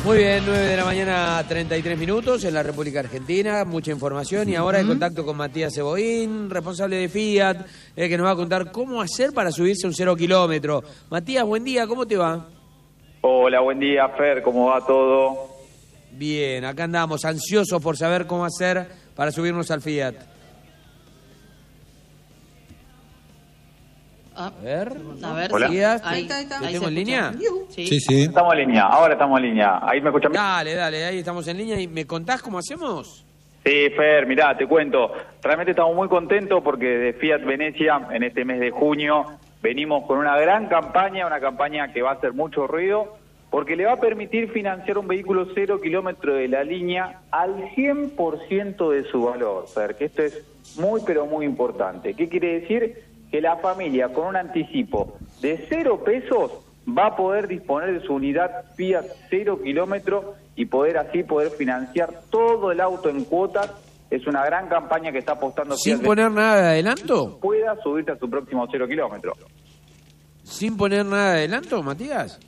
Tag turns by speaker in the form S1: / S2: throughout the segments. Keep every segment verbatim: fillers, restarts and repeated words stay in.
S1: Muy bien, nueve de la mañana, treinta y tres minutos en la República Argentina, mucha información y ahora el contacto con Matías Seboín, responsable de Fiat, eh, que nos va a contar cómo hacer para subirse un cero kilómetro. Matías, buen día, ¿cómo te va?
S2: Hola, buen día, Fer, ¿cómo va todo?
S1: Bien, acá andamos, ansiosos por saber cómo hacer para subirnos al Fiat.
S3: Ah,
S1: A ver,
S3: a ver,
S2: Hola.
S1: Matías,
S3: ahí,
S1: ¿te,
S3: ahí
S1: te
S3: se
S1: tengo en
S3: escucha.
S1: línea?
S3: Sí.
S4: Sí, sí.
S2: Estamos en línea, ahora estamos en línea. ¿Ahí me escuchan bien?
S1: Dale, dale, ahí estamos en línea y ¿me contás cómo hacemos?
S2: Sí, Fer, mirá, te cuento. Realmente estamos muy contentos porque de Fiat Venecia, en este mes de junio, venimos con una gran campaña, una campaña que va a hacer mucho ruido, porque le va a permitir financiar un vehículo cero kilómetro de la línea al cien por ciento de su valor, Fer, que esto es muy, pero muy importante. ¿Qué quiere decir? Que la familia con un anticipo de cero pesos va a poder disponer de su unidad Fiat cero kilómetro y poder así poder financiar todo el auto en cuotas. Es una gran campaña que está apostando
S1: ¿Sin
S2: Fiat
S1: poner nada de adelanto?
S2: pueda subirte a su próximo cero kilómetro.
S1: ¿Sin poner nada de adelanto, Matías?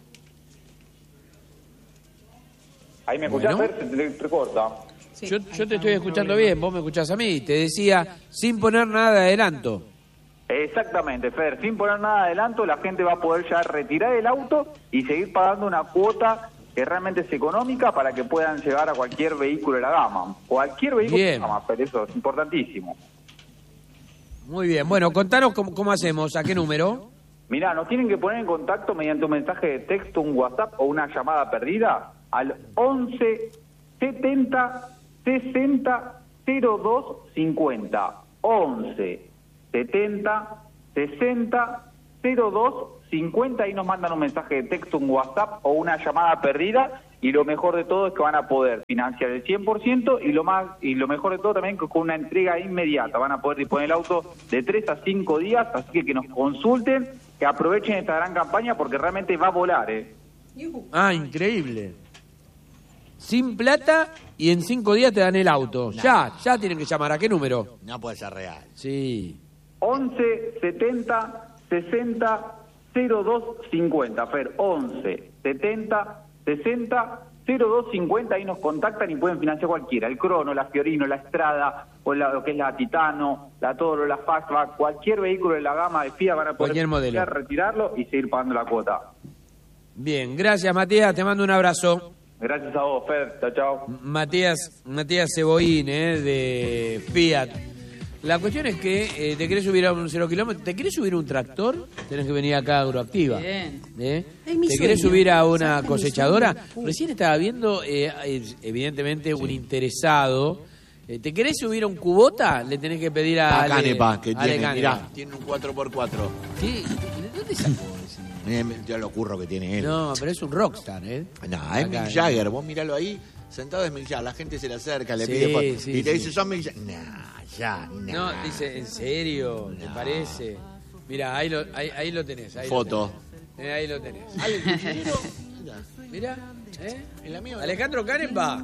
S2: Ahí me escuchás,
S1: Bueno.
S2: Fer, se te, te corta.
S3: Sí,
S1: Yo,
S3: ahí
S1: yo
S3: está
S1: te estoy
S3: un
S1: escuchando
S3: problema.
S1: bien, vos me escuchás a mí. Te decía, sin poner nada de adelanto.
S2: Exactamente, Fer, sin poner nada de adelanto, la gente va a poder ya retirar el auto y seguir pagando una cuota que realmente es económica para que puedan llegar a cualquier vehículo de la gama. Cualquier vehículo
S1: Bien.
S2: de la gama, Fer, eso es importantísimo.
S1: Muy bien, bueno, contanos cómo, cómo hacemos, a qué número.
S2: Mirá, nos tienen que poner en contacto mediante un mensaje de texto, un WhatsApp o una llamada perdida al once setenta sesenta cero dos cincuenta. once setenta sesenta cero dos cincuenta y nos mandan un mensaje de texto, un WhatsApp o una llamada perdida, y lo mejor de todo es que van a poder financiar el cien por ciento y lo más y lo mejor de todo también que con una entrega inmediata van a poder disponer el auto de tres a cinco días, así que que nos consulten, que aprovechen esta gran campaña porque realmente va a volar, ¿eh?
S1: Ah, increíble. Sin plata y en cinco días te dan el auto. Ya, ya tienen que llamar. ¿A qué número?
S4: No puede ser real.
S1: Sí.
S2: once setenta sesenta cero dos cincuenta, Fer, once setenta sesenta cero dos cincuenta, ahí nos contactan y pueden financiar cualquiera, el Crono, la Fiorino, la Strada, o la, lo que es la Titano, la Toro, la Fastback, cualquier vehículo de la gama de Fiat van a poder
S1: Cualquier modelo.
S2: retirarlo y seguir pagando la cuota.
S1: Bien, gracias Matías, te mando un abrazo.
S2: Gracias a vos, Fer, chao, chao.
S1: Matías, Matías Seboín, eh, de Fiat. La cuestión es que eh, te querés subir a un cero kilómetro, te querés subir a un tractor, tenés que venir acá a Agroactiva.
S3: Bien.
S1: ¿Eh?
S3: Es mi
S1: ¿Te querés
S3: sueño.
S1: subir a una
S3: ¿Sabes? Mi
S1: cosechadora?
S3: sueño.
S1: Recién estaba viendo, eh, eh, evidentemente, un interesado. Eh, ¿Te querés subir a un Kubota? Le tenés que pedir a
S4: A
S1: Ale-
S4: Canepa, que
S1: Ale
S4: tiene,
S1: Canepa.
S4: mirá, tiene un cuatro por cuatro.
S1: ¿Qué? ¿De dónde sacó ese?
S4: Mirá, ya lo curro que tiene él.
S1: No, pero es un rockstar, ¿eh?
S4: No,
S1: Acá,
S4: es Mick Jagger, vos miralo ahí, sentado es Mick Jagger, la gente se le acerca, le
S1: Sí,
S4: pide fotos,
S1: sí,
S4: y te
S1: sí.
S4: dice, son Mick Jagger. Nah, ya, nah.
S1: No, dice, ¿en serio? ¿Te parece? Mira, ahí lo, ahí, ahí lo tenés. Ahí
S4: Foto.
S1: Lo tenés. Eh, ahí lo tenés.
S4: Ale, cuchillero,
S1: Mira, ¿eh?
S4: el amigo.
S1: Alejandro Canepa.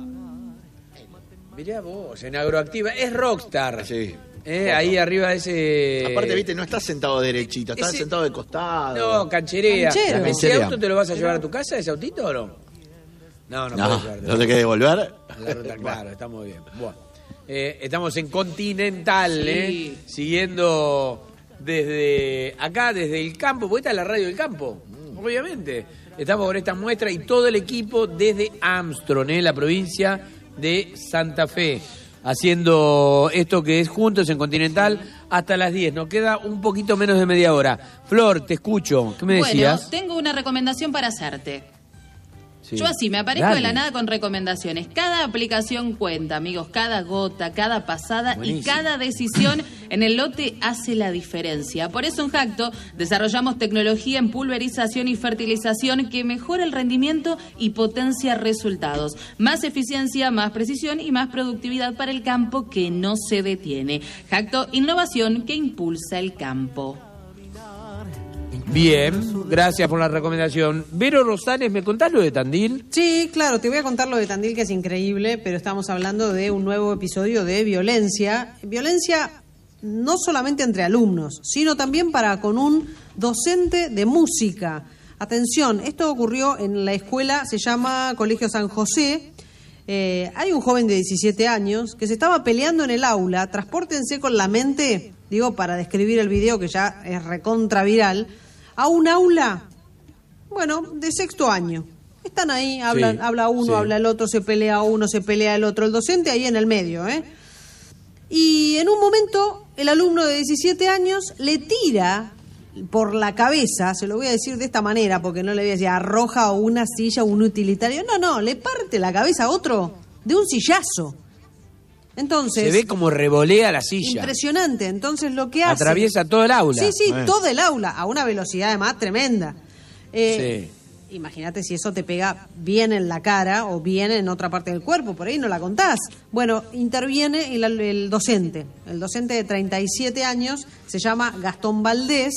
S1: Mirá vos, en Agroactiva. Es rockstar.
S4: Sí.
S1: Eh, ahí arriba de ese...
S4: Aparte, viste, no estás sentado derechito, estás
S1: Ese-
S4: sentado de costado.
S1: No, cancherea.
S3: Canchero.
S1: ¿Ese
S4: Cancherea.
S1: auto te lo vas a llevar a tu casa, ese autito o no? No, no,
S4: No,
S1: puedes llevarte.
S4: no te querés devolver.
S1: A la ruta, claro, está muy bien. Bueno, eh, estamos en Continental,
S3: Sí.
S1: ¿eh? Siguiendo desde acá, desde el campo, porque esta es la radio del campo, obviamente. Estamos con esta muestra y todo el equipo desde Armstrong, ¿eh? La provincia de Santa Fe, haciendo esto que es Juntos en Continental hasta las diez. Nos queda un poquito menos de media hora. Flor, te escucho. ¿Qué me
S3: Bueno,
S1: decías?
S3: tengo una recomendación para hacerte.
S1: Sí.
S3: Yo así me aparezco
S1: Dale.
S3: de la nada con recomendaciones. Cada aplicación cuenta, amigos, cada gota, cada pasada
S1: Buenísimo.
S3: y cada decisión en el lote hace la diferencia. Por eso en Jacto desarrollamos tecnología en pulverización y fertilización que mejora el rendimiento y potencia resultados. Más eficiencia, más precisión y más productividad para el campo que no se detiene. Jacto, innovación que impulsa el campo.
S1: Bien, gracias por la recomendación. Vero Rosales, ¿me contás lo de Tandil?
S5: Sí, claro, te voy a contar lo de Tandil, que es increíble, pero estamos hablando de un nuevo episodio de violencia. Violencia no solamente entre alumnos, sino también para con un docente de música. Atención, esto ocurrió en la escuela, se llama Colegio San José. Eh, hay un joven de diecisiete años que se estaba peleando en el aula. Transpórtense con la mente, digo, para describir el video que ya es recontra viral, a un aula, bueno, de sexto año. Están ahí, hablan,
S1: Sí,
S5: habla uno,
S1: sí.
S5: habla el otro, se pelea uno, se pelea el otro. El docente ahí en el medio, ¿eh? Y en un momento, el alumno de diecisiete años le tira por la cabeza, se lo voy a decir de esta manera, porque no le voy a decir arroja una silla o un utilitario. No, no, le parte la cabeza a otro de un sillazo. Entonces,
S1: Se ve como revolea la silla.
S5: impresionante. Entonces lo que hace...
S1: Atraviesa todo el aula.
S5: Sí, sí,
S4: Bueno.
S5: todo el aula, a una velocidad además tremenda. Eh,
S1: Sí.
S5: Imagínate si eso te pega bien en la cara o bien en otra parte del cuerpo, por ahí no la contás. Bueno, interviene el, el docente, el docente de treinta y siete años, se llama Gastón Valdés,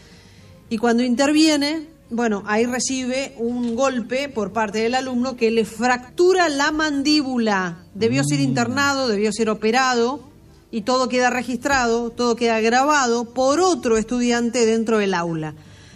S5: y cuando interviene, bueno, ahí recibe un golpe por parte del alumno que le fractura la mandíbula. Debió ser internado, debió ser operado, y todo queda registrado, todo queda grabado por otro estudiante dentro del aula.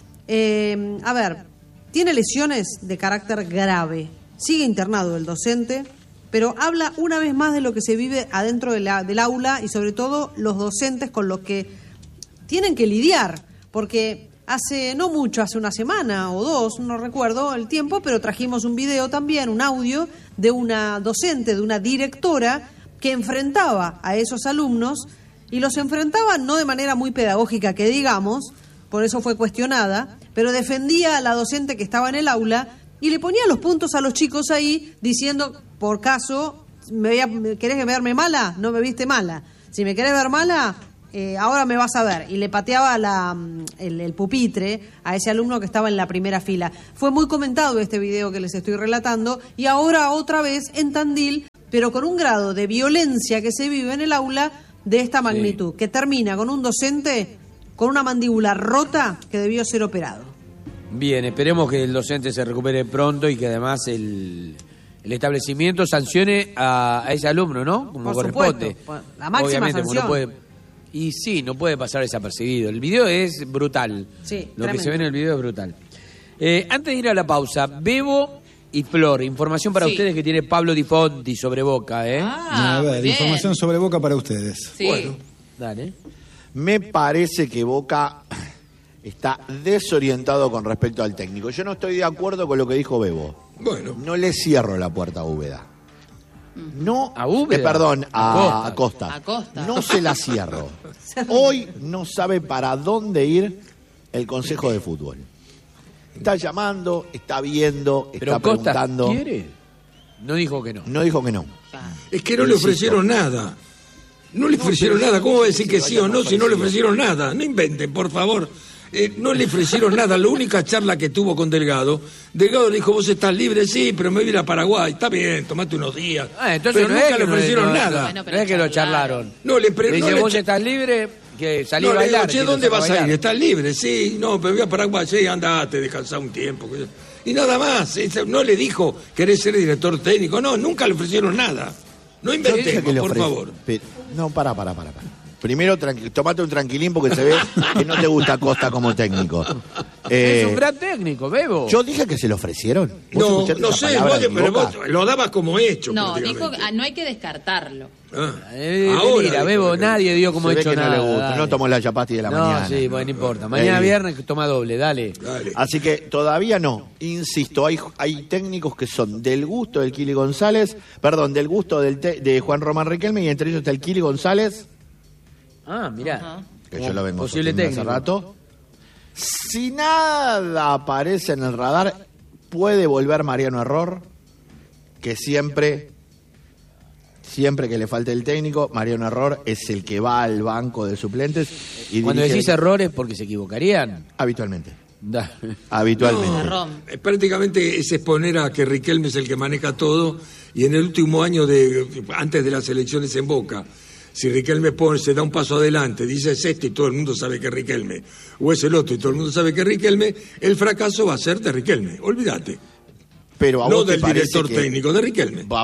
S5: Eh, a ver... Tiene lesiones de carácter grave. Sigue internado el docente, pero habla una vez más de lo que se vive adentro de la, del aula y sobre todo los docentes con los que tienen que lidiar. Porque hace no mucho, hace una semana o dos, no recuerdo el tiempo, pero trajimos un video también, un audio de una docente, de una directora que enfrentaba a esos alumnos y los enfrentaba no de manera muy pedagógica, que digamos, por eso fue cuestionada, pero defendía a la docente que estaba en el aula y le ponía los puntos a los chicos ahí diciendo, por caso, ¿me veía, ¿querés verme mala? No me viste mala. Si me querés ver mala, eh, ahora me vas a ver. Y le pateaba la, el, el pupitre a ese alumno que estaba en la primera fila. Fue muy comentado este video que les estoy relatando y ahora otra vez en Tandil, pero con un grado de violencia que se vive en el aula de esta magnitud, sí, que termina con un docente con una mandíbula rota que debió ser operado. Bien, esperemos que el docente se recupere pronto y que además el, el establecimiento sancione a, a ese alumno, ¿no? Como
S6: Por
S5: corresponde.
S6: supuesto, la máxima
S5: Obviamente,
S6: sanción.
S5: no puede, y sí, no puede pasar desapercibido. El video es brutal.
S6: Sí,
S5: Lo que
S6: tremendo.
S5: se ve en el video es brutal. Eh, antes de ir a la pausa, Bebo y Flor, información para
S3: Sí.
S5: ustedes que tiene Pablo Di Fonti sobre Boca, ¿eh?
S3: Ah,
S7: a
S3: muy
S7: ver,
S3: bien.
S7: información sobre Boca para ustedes.
S3: Sí.
S4: Bueno.
S5: Dale.
S4: Me parece que Boca está desorientado con respecto al técnico. Yo no estoy de acuerdo con lo que dijo Bebo.
S7: Bueno,
S4: No le cierro la puerta a Úbeda. No,
S5: ¿A Úbeda?
S4: eh, perdón, a,
S5: A
S4: a Costa.
S3: A Costa.
S4: No se la cierro. Hoy no sabe para dónde ir el Consejo de Fútbol. Está llamando, está viendo,
S5: Pero
S4: está
S5: Costa
S4: preguntando.
S5: quiere. No dijo que no.
S4: No dijo que no.
S7: es que no le ofrecieron nada. No le ofrecieron nada. ¿Cómo va a decir que sí o no si no le ofrecieron nada? No inventen, por favor. Eh, no le ofrecieron nada. La única charla que tuvo con Delgado, Delgado le dijo, vos estás libre, sí, pero me voy a ir a Paraguay. Está bien, tomate unos días.
S5: Ah, entonces
S7: pero
S5: no
S7: nunca
S5: es que
S7: le
S5: no
S7: ofrecieron
S5: no,
S7: nada.
S3: Bueno,
S5: No
S3: pero
S5: es que lo
S3: charlaron.
S5: charlaron.
S7: No, le pre-
S5: Le
S7: no
S5: dice,
S7: le
S5: vos
S7: cha-
S5: estás libre, que salí
S7: No,
S5: a
S7: le
S5: bailar.
S7: digo, che,
S5: que
S7: ¿dónde
S5: te saca
S7: vas a ir?
S5: bailar.
S7: ¿Estás libre? Sí, no, pero voy a Paraguay, sí, andate, descansá un tiempo. Y nada más, ese- no le dijo, ¿querés ser director técnico? No, nunca le ofrecieron nada. No
S4: Yo dije
S7: inventemos,
S4: que le
S7: por
S4: ofrece-
S7: favor.
S4: Pe- no, para, para, para. para. Primero, tranqui- tomate un tranquilín porque se ve que no te gusta Costa como técnico. Eh,
S5: Es un gran técnico, Bebo.
S4: Yo dije que se lo ofrecieron. ¿Vos
S7: No,
S4: escuchaste
S7: no
S4: esa
S7: sé,
S4: palabra
S7: vos,
S4: de mi
S7: pero
S4: boca?
S7: vos lo dabas como hecho.
S3: No,
S7: prácticamente.
S3: dijo, ah, no hay que descartarlo.
S7: Ah,
S5: Eh,
S7: ahora
S5: mira,
S7: dijo
S5: Bebo,
S7: que-
S5: nadie dio como
S4: Se ve
S5: hecho
S4: que no
S5: nada.
S4: le gusta,
S5: dale.
S4: no tomó la chapati de la
S5: no,
S4: mañana.
S5: sí, bueno, no importa. Mañana
S4: Eh,
S5: viernes toma doble, dale.
S7: Dale.
S4: Así que todavía no, insisto, hay, hay técnicos que son del gusto del Kili González, perdón, del gusto del te- de Juan Román Riquelme, y entre ellos está el Kili González,
S5: Ah, mirá.
S3: Ajá.
S4: que
S5: Como
S4: yo lo vengo
S5: posible
S4: sosteniendo hace
S5: técnico.
S4: rato. Si nada aparece en el radar, puede volver Mariano Error, que siempre, siempre que le falte el técnico, Mariano Error es el que va al banco de suplentes. Y
S5: Cuando
S4: dirige
S5: decís errores, porque se equivocarían.
S4: habitualmente.
S5: Da.
S4: Habitualmente.
S3: Rom.
S7: Eh, Prácticamente es exponer a que Riquelme es el que maneja todo y en el último año de antes de las elecciones en Boca, si Riquelme pone, se da un paso adelante, dice es este y todo el mundo sabe que es Riquelme, o es el otro y todo el mundo sabe que es Riquelme, el fracaso va a ser de Riquelme, olvídate.
S4: Pero a
S7: No
S4: vos te
S7: del
S4: parece
S7: director
S4: que-
S7: técnico, de Riquelme.
S4: A vos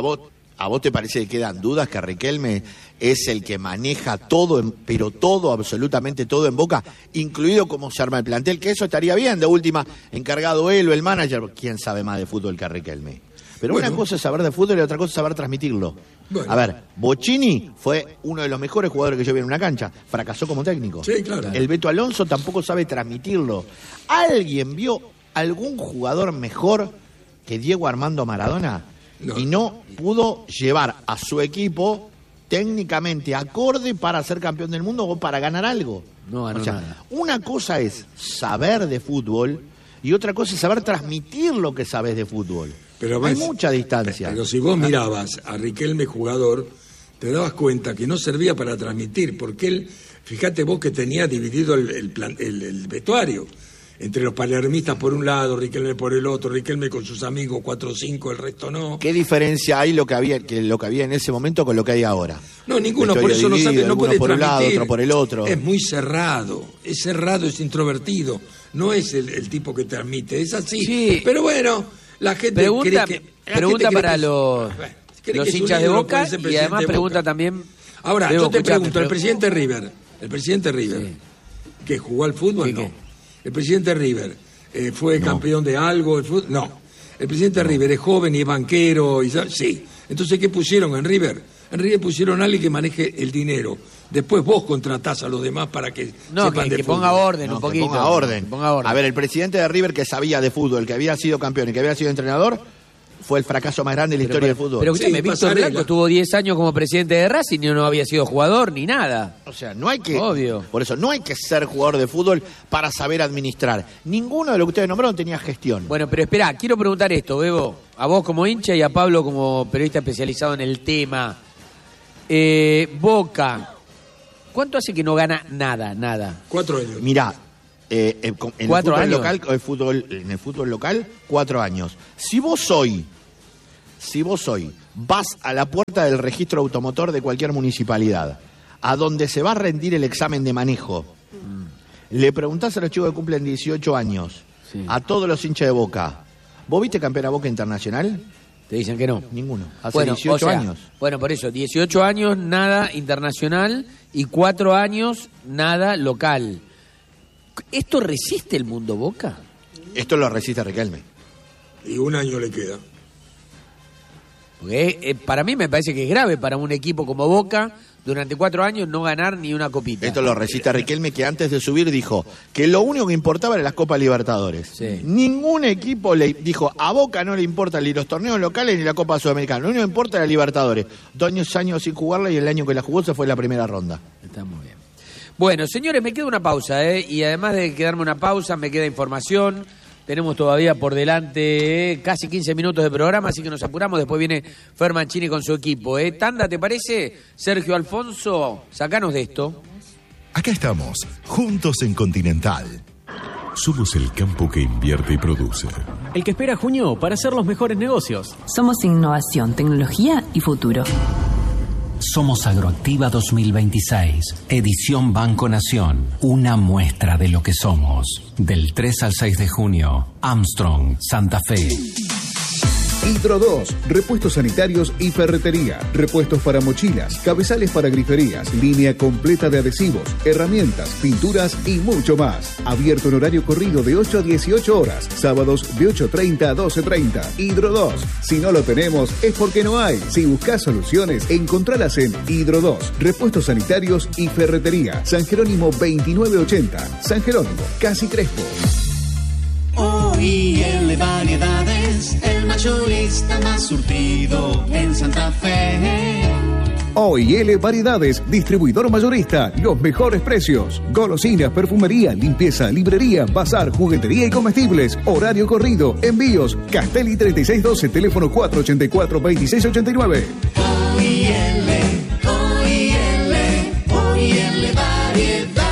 S4: ¿A vos te parece que quedan dudas que Riquelme es el que maneja todo, en, pero todo, absolutamente todo en Boca, incluido cómo se arma el plantel? Que eso estaría bien, de última, encargado él o el manager. ¿Quién sabe más de fútbol que Riquelme? Pero bueno, una cosa es saber de fútbol y otra cosa es saber transmitirlo. Bueno. A ver, Bocchini fue uno de los mejores jugadores que yo vi en una cancha. Fracasó como técnico.
S7: Sí, claro.
S4: El Beto Alonso tampoco sabe transmitirlo. ¿Alguien vio algún jugador mejor que Diego Armando Maradona? No. Y no pudo llevar a su equipo técnicamente acorde para ser campeón del mundo o para ganar algo.
S1: No ganó
S4: o sea,
S1: nada.
S4: Una cosa es saber de fútbol y otra cosa es saber transmitir lo que sabes de fútbol.
S7: Pero
S4: hay
S7: ves,
S4: mucha distancia.
S7: Pero si vos mirabas a Riquelme jugador, te dabas cuenta que no servía para transmitir, porque él, fíjate vos que tenía dividido el, el, plan, el, el vestuario. Entre los palermistas por un lado, Riquelme por el otro, Riquelme con sus amigos, cuatro o cinco, el resto no.
S4: ¿Qué diferencia hay lo que había que lo que había en ese momento con lo que hay ahora?
S7: No, ninguno, por eso dividido, no sabe, no puede
S4: por
S7: transmitir.
S4: Un lado, otro por el otro.
S7: Es muy cerrado, es cerrado, es introvertido, no es el, el tipo que transmite, es así.
S1: Sí.
S7: Pero bueno, la gente
S1: pregunta,
S7: cree que...
S1: Pregunta
S7: gente
S1: para
S7: cree que,
S1: los,
S7: bueno,
S1: los hinchas de Boca y además pregunta también...
S7: Ahora,
S1: Debo,
S7: yo te
S1: escuchame,
S7: pregunto,
S1: pero...
S7: el presidente River, el presidente River, sí. ¿que jugó al fútbol?
S1: ¿Qué,
S7: no.
S1: qué?
S7: El presidente River... Eh, ¿Fue
S4: no.
S7: campeón de algo? El fútbol? No. El presidente no. River es joven y es banquero. Y, sí. Entonces, ¿qué pusieron en River? En River pusieron a alguien que maneje el dinero. Después vos contratás a los demás para que
S1: no,
S7: sepan
S1: que,
S7: de
S1: que
S7: fútbol.
S1: ponga orden
S4: no,
S1: un poquito.
S4: Que ponga orden.
S1: Que ponga orden.
S4: A ver, el presidente de River que sabía de fútbol, que había sido campeón y que había sido entrenador, fue el fracaso más grande de la
S1: pero,
S4: historia
S1: pero,
S4: del fútbol.
S1: Pero escúchame,
S7: sí,
S1: Víctor
S7: Pasarela.
S1: Blanco estuvo diez años como presidente de Racing y no había sido jugador ni nada.
S4: O sea, no hay que...
S1: Obvio.
S4: Por eso, no hay que ser jugador de fútbol para saber administrar. Ninguno de los que ustedes nombraron tenía gestión.
S1: Bueno, pero espera, quiero preguntar esto, Bebo. A vos como hincha y a Pablo como periodista especializado en el tema. Eh, Boca, ¿cuánto hace que no gana nada, nada?
S7: Cuatro años.
S4: Mirá, eh, en el
S1: ¿Cuatro
S4: fútbol
S1: años?
S4: local, el fútbol, en el fútbol local, cuatro años. Si vos hoy, si vos hoy vas a la puerta del registro automotor de cualquier municipalidad, a donde se va a rendir el examen de manejo, mm. le preguntás a los chicos que cumplen dieciocho años, sí. a todos los hinchas de Boca, ¿vos viste campeón a Boca Internacional?
S1: Te dicen que no.
S4: Ninguno. Hace
S1: bueno,
S4: dieciocho
S1: o sea,
S4: años.
S1: Bueno, por eso, dieciocho años, nada internacional y cuatro años, nada local. ¿Esto resiste el mundo Boca?
S4: Esto lo resiste Riquelme.
S7: Y un año le queda.
S1: Porque eh, para mí me parece que es grave para un equipo como Boca durante cuatro años no ganar ni una copita.
S4: Esto lo resiste Riquelme, que antes de subir dijo que lo único que importaba era las Copas Libertadores.
S1: Sí.
S4: Ningún equipo le dijo, a Boca no le importan ni los torneos locales ni la Copa Sudamericana. Lo único que importa es la Libertadores. Dos años sin jugarla y el año que la jugó se fue la primera ronda.
S1: Está muy bien. Bueno, señores, me queda una pausa, ¿eh? Y además de quedarme una pausa, me queda información. Tenemos todavía por delante eh, casi quince minutos de programa, así que nos apuramos. Después viene Fer Mancini con su equipo. ¿eh? Tanda, ¿te parece? Sergio Alfonso, sacanos de esto.
S6: Acá estamos, juntos en Continental. Somos el campo que invierte y produce.
S8: El que espera junio para hacer los mejores negocios.
S9: Somos innovación, tecnología y futuro.
S10: Somos Agroactiva dos mil veintiséis, edición Banco Nación, una muestra de lo que somos. Del tres al seis de junio, Armstrong, Santa Fe.
S11: Hidro dos, repuestos sanitarios y ferretería, repuestos para mochilas, cabezales para griferías, línea completa de adhesivos, herramientas, pinturas y mucho más. Abierto en horario corrido de ocho a dieciocho horas, sábados de ocho treinta a doce treinta. Hidro dos, si no lo tenemos es porque no hay. Si buscas soluciones, encontralas en Hidro dos, repuestos sanitarios y ferretería. San Jerónimo veintinueve ochenta, San Jerónimo, Casi Crespo.
S12: O I L Variedades, el mayorista más surtido en Santa Fe.
S11: O I L Variedades, distribuidor mayorista, los mejores precios. Golosinas, perfumería, limpieza, librería, bazar, juguetería y comestibles. Horario corrido, envíos. Castelli treinta y seis doce, teléfono cuatro ochenta y cuatro, veintiséis ochenta y nueve.
S12: O I L, O I L, O I L Variedades.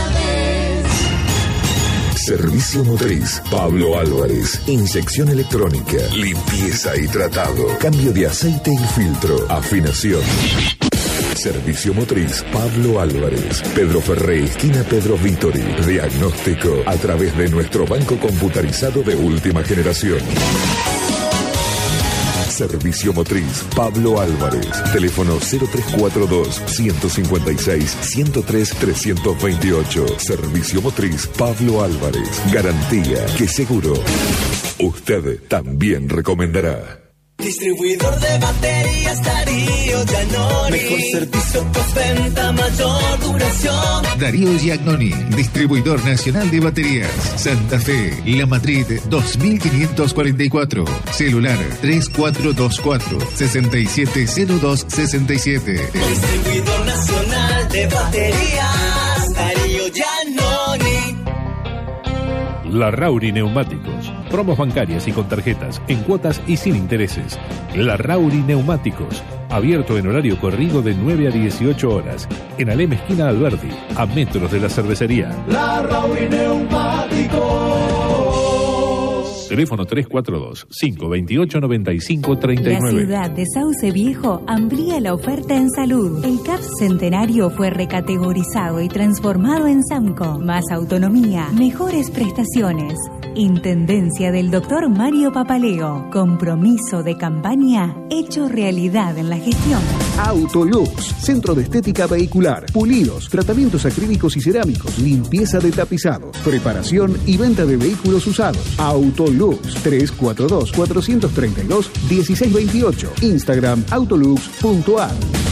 S6: Servicio motriz, Pablo Álvarez. Inyección electrónica, limpieza y tratado. Cambio de aceite y filtro. Afinación. Servicio motriz, Pablo Álvarez. Pedro Ferré, esquina Pedro Vítori. Diagnóstico a través de nuestro banco computarizado de última generación. Servicio Motriz Pablo Álvarez. Teléfono cero tres cuatro dos, uno cinco seis, uno cero tres, tres dos ocho. Servicio Motriz Pablo Álvarez. Garantía que seguro usted también recomendará.
S12: Distribuidor de baterías Darío Giannoni. Mejor servicio, postventa, mayor duración.
S11: Darío Giannoni, distribuidor nacional de baterías. Santa Fe, La Madrid dos mil quinientos cuarenta y cuatro. Celular tres cuatro dos cuatro, seis siete cero dos seis siete.
S12: Distribuidor nacional de baterías Darío Giannoni.
S13: Larrauri Neumáticos. Promos bancarias y con tarjetas, en cuotas y sin intereses. Larrauri Neumáticos. Abierto en horario corrido de nueve a dieciocho horas. En Alem esquina Alberdi, a metros de la cervecería.
S12: Larrauri Neumáticos.
S13: Teléfono tres cuatro dos, cinco dos ocho, nueve cinco tres nueve.
S14: La ciudad de Sauce Viejo amplía la oferta en salud. El C A P Centenario fue recategorizado y transformado en SAMCO. Más autonomía, mejores prestaciones. Intendencia del doctor Mario Papaleo. Compromiso de campaña hecho realidad en la gestión.
S11: Autolux, centro de estética vehicular, pulidos, tratamientos acrílicos y cerámicos, limpieza de tapizados, preparación y venta de vehículos usados. Autolux, tres cuatro dos, cuatro tres dos, uno seis dos ocho. Instagram autolux punto a r.